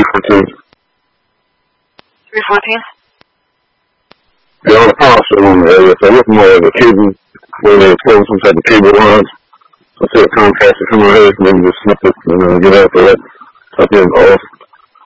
314. 314? They're on the power showroom area, so it looks more like a cable where they pull some type of cable lines. So I see a Comcast is coming here, and then just snip it and get after that. So I think it's off.